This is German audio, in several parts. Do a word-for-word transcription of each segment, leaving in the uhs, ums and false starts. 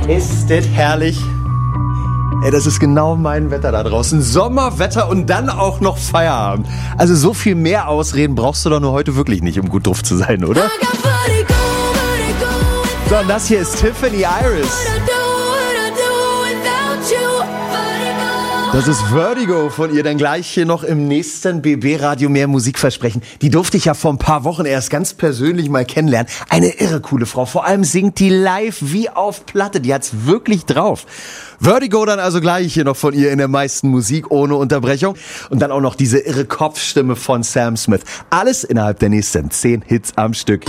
Ist das herrlich? Ey, das ist genau mein Wetter da draußen. Sommerwetter und dann auch noch Feierabend. Also so viel mehr Ausreden brauchst du doch nur heute wirklich nicht, um gut drauf zu sein, oder? So, und das hier ist Tiffany Iris. Das ist Vertigo von ihr, dann gleich hier noch im nächsten B B-Radio mehr Musik versprechen. Die durfte ich ja vor ein paar Wochen erst ganz persönlich mal kennenlernen. Eine irre coole Frau. Vor allem singt die live wie auf Platte. Die hat's wirklich drauf. Vertigo dann also gleich hier noch von ihr in der meisten Musik ohne Unterbrechung. Und dann auch noch diese irre Kopfstimme von Sam Smith. Alles innerhalb der nächsten zehn Hits am Stück.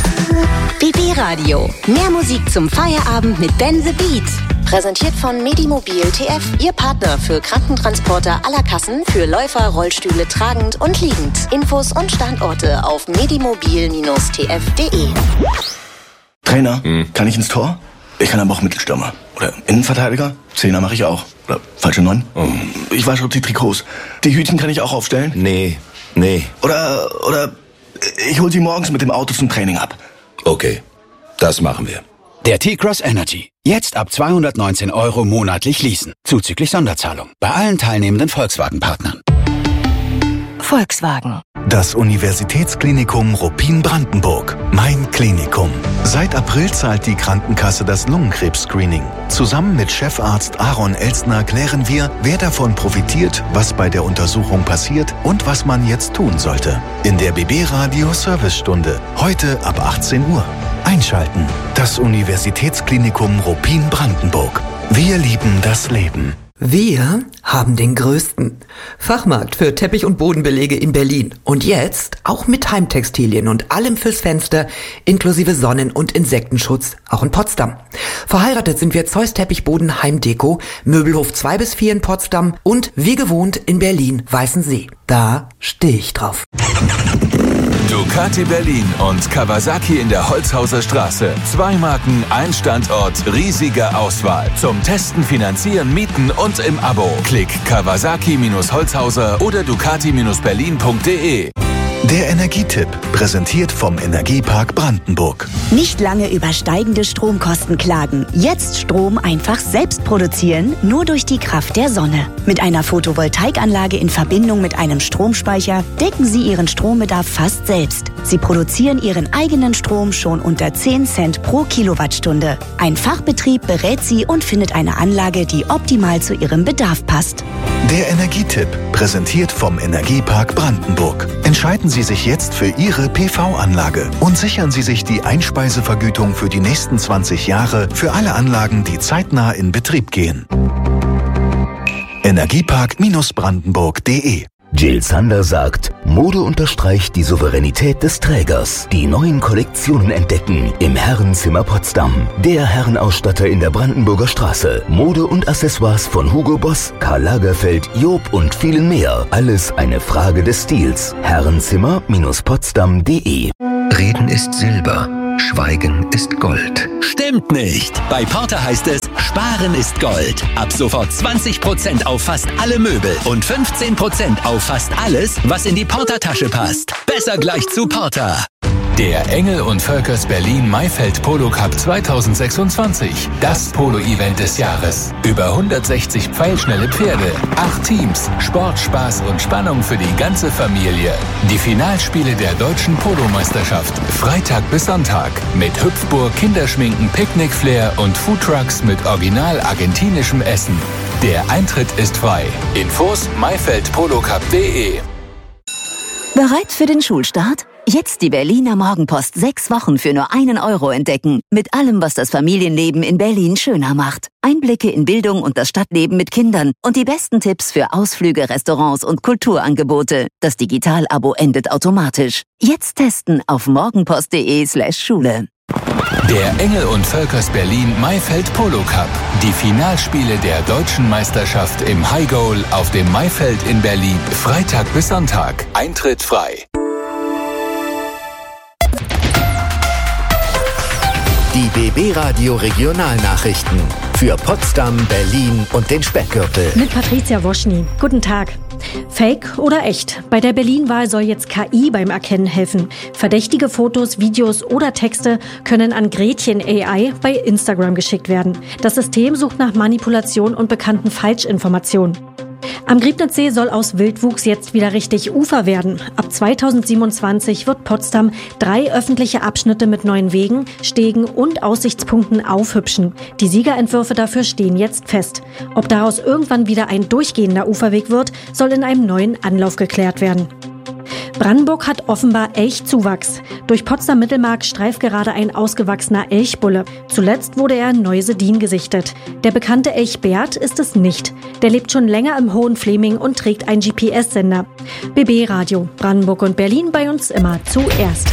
B B-Radio. Mehr Musik zum Feierabend mit Ben the Beat. Präsentiert von Medimobil T F, Ihr Partner für Krankentransporter aller Kassen für Läufer, Rollstühle tragend und liegend. Infos und Standorte auf medimobil Bindestrich t f punkt d e. Trainer, hm. kann ich ins Tor? Ich kann aber auch Mittelstürmer. Oder Innenverteidiger? Zehner mache ich auch. Oder falsche Neun? Oh. Ich wasche die Trikots. Die Hütchen kann ich auch aufstellen? Nee, nee. Oder, oder ich hol sie morgens mit dem Auto zum Training ab. Okay, das machen wir. Der T-Cross Energy. Jetzt ab zweihundertneunzehn Euro monatlich leasen. Zuzüglich Sonderzahlung. Bei allen teilnehmenden Volkswagen-Partnern. Volkswagen. Das Universitätsklinikum Ruppin-Brandenburg. Mein Klinikum. Seit April zahlt die Krankenkasse das Lungenkrebs-Screening. Zusammen mit Chefarzt Aaron Elstner klären wir, wer davon profitiert, was bei der Untersuchung passiert und was man jetzt tun sollte. In der B B-Radio Servicestunde. Heute ab achtzehn Uhr. Einschalten. Das Universitätsklinikum Ruppin-Brandenburg. Wir lieben das Leben. Wir haben den größten Fachmarkt für Teppich- und Bodenbelege in Berlin. Und jetzt auch mit Heimtextilien und allem fürs Fenster, inklusive Sonnen- und Insektenschutz, auch in Potsdam. Verheiratet sind wir Zeus Teppichboden Heimdeko, Möbelhof zwei bis vier in Potsdam und wie gewohnt in Berlin Weißensee. Da stehe ich drauf. Ducati Berlin und Kawasaki in der Holzhauser Straße. Zwei Marken, ein Standort, riesige Auswahl. Zum Testen, Finanzieren, Mieten und im Abo. Klick Kawasaki Holzhauser oder Ducati Berlin punkt de. Der Energietipp, präsentiert vom Energiepark Brandenburg. Nicht lange über steigende Stromkosten klagen. Jetzt Strom einfach selbst produzieren, nur durch die Kraft der Sonne. Mit einer Photovoltaikanlage in Verbindung mit einem Stromspeicher decken Sie Ihren Strombedarf fast selbst. Sie produzieren Ihren eigenen Strom schon unter zehn Cent pro Kilowattstunde. Ein Fachbetrieb berät Sie und findet eine Anlage, die optimal zu Ihrem Bedarf passt. Der Energietipp, präsentiert vom Energiepark Brandenburg. Entscheiden Sie sich jetzt für Ihre P V-Anlage und sichern Sie sich die Einspeisevergütung für die nächsten zwanzig Jahre für alle Anlagen, die zeitnah in Betrieb gehen. Energiepark Brandenburg punkt de. Jill Sander sagt, Mode unterstreicht die Souveränität des Trägers. Die neuen Kollektionen entdecken im Herrenzimmer Potsdam. Der Herrenausstatter in der Brandenburger Straße. Mode und Accessoires von Hugo Boss, Karl Lagerfeld, Job und vielen mehr. Alles eine Frage des Stils. Herrenzimmer Potsdam punkt de. Reden ist Silber. Schweigen ist Gold. Stimmt nicht. Bei Porter heißt es, Sparen ist Gold. Ab sofort zwanzig Prozent auf fast alle Möbel und fünfzehn Prozent auf fast alles, was in die Porter-Tasche passt. Besser gleich zu Porter. Der Engel und Völkers Berlin Maifeld Polo Cup zweitausendsechsundzwanzig. Das Polo-Event des Jahres. Über hundertsechzig pfeilschnelle Pferde, acht Teams, Sport, Spaß und Spannung für die ganze Familie. Die Finalspiele der deutschen Polomeisterschaft. Freitag bis Sonntag. Mit Hüpfburg, Kinderschminken, Picknickflair und Foodtrucks mit original argentinischem Essen. Der Eintritt ist frei. Infos maifeld polo cup punkt de. Bereit für den Schulstart? Jetzt die Berliner Morgenpost sechs Wochen für nur einen Euro entdecken. Mit allem, was das Familienleben in Berlin schöner macht. Einblicke in Bildung und das Stadtleben mit Kindern und die besten Tipps für Ausflüge, Restaurants und Kulturangebote. Das Digital-Abo endet automatisch. Jetzt testen auf morgenpost punkt de slash Schule. Der Engel und Völkers Berlin Maifeld Polo Cup. Die Finalspiele der deutschen Meisterschaft im High Goal auf dem Maifeld in Berlin. Freitag bis Sonntag. Eintritt frei. Die B B-Radio Regionalnachrichten für Potsdam, Berlin und den Speckgürtel. Mit Patricia Woschny. Guten Tag. Fake oder echt? Bei der Berlin-Wahl soll jetzt K I beim Erkennen helfen. Verdächtige Fotos, Videos oder Texte können an Gretchen A I bei Instagram geschickt werden. Das System sucht nach Manipulation und bekannten Falschinformationen. Am Griebnitzsee soll aus Wildwuchs jetzt wieder richtig Ufer werden. Ab zweitausendsiebenundzwanzig wird Potsdam drei öffentliche Abschnitte mit neuen Wegen, Stegen und Aussichtspunkten aufhübschen. Die Siegerentwürfe dafür stehen jetzt fest. Ob daraus irgendwann wieder ein durchgehender Uferweg wird, soll in einem neuen Anlauf geklärt werden. Brandenburg hat offenbar Elchzuwachs. Durch Potsdam-Mittelmark streift gerade ein ausgewachsener Elchbulle. Zuletzt wurde er in Neusedin gesichtet. Der bekannte Elch Bert ist es nicht. Der lebt schon länger im Hohenfleming und trägt einen G P S-Sender. B B Radio, Brandenburg und Berlin bei uns immer zuerst.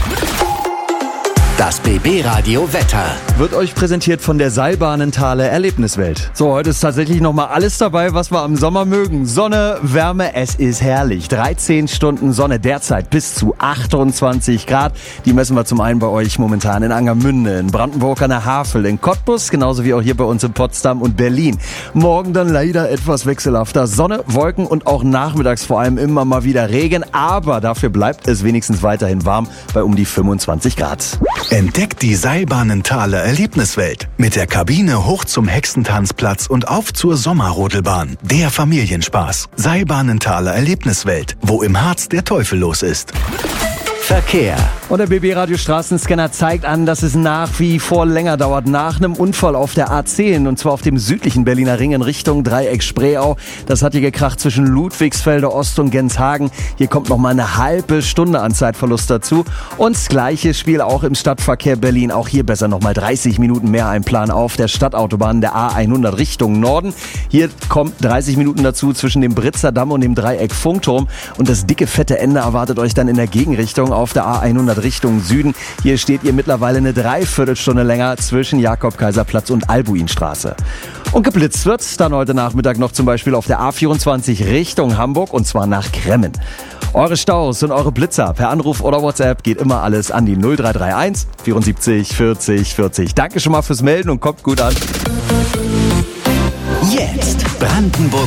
Das B B Radio Wetter wird euch präsentiert von der Seilbahnenthaler Erlebniswelt. So, heute ist tatsächlich nochmal alles dabei, was wir am Sommer mögen. Sonne, Wärme, es ist herrlich. dreizehn Stunden Sonne, derzeit bis zu achtundzwanzig Grad. Die messen wir zum einen bei euch momentan in Angermünde, in Brandenburg an der Havel, in Cottbus, genauso wie auch hier bei uns in Potsdam und Berlin. Morgen dann leider etwas wechselhafter. Sonne, Wolken und auch nachmittags vor allem immer mal wieder Regen. Aber dafür bleibt es wenigstens weiterhin warm bei um die fünfundzwanzig Grad. Entdeckt die Seilbahnenthaler Erlebniswelt. Mit der Kabine hoch zum Hexentanzplatz und auf zur Sommerrodelbahn. Der Familienspaß. Seilbahnenthaler Erlebniswelt, wo im Harz der Teufel los ist. Verkehr. Und der B B Radio Straßenscanner zeigt an, dass es nach wie vor länger dauert. Nach einem Unfall auf der A zehn, und zwar auf dem südlichen Berliner Ring in Richtung Dreieck Spreeau. Das hat hier gekracht zwischen Ludwigsfelde Ost und Genshagen. Hier kommt noch mal eine halbe Stunde an Zeitverlust dazu. Und das gleiche Spiel auch im Stadtverkehr Berlin. Auch hier besser noch mal dreißig Minuten mehr einplanen auf der Stadtautobahn der A hundert Richtung Norden. Hier kommt dreißig Minuten dazu zwischen dem Britzer Damm und dem Dreieck Funkturm. Und das dicke, fette Ende erwartet euch dann in der Gegenrichtung auf der A hundert Richtung Süden. Hier steht ihr mittlerweile eine Dreiviertelstunde länger zwischen Jakob-Kaiser-Platz und Albuinstraße. Und geblitzt wird's dann heute Nachmittag noch zum Beispiel auf der A vierundzwanzig Richtung Hamburg, und zwar nach Kremmen. Eure Staus und eure Blitzer per Anruf oder WhatsApp geht immer alles an die null drei drei eins vierundsiebzig vierzig vierzig. Danke schon mal fürs Melden und kommt gut an. Jetzt Brandenburg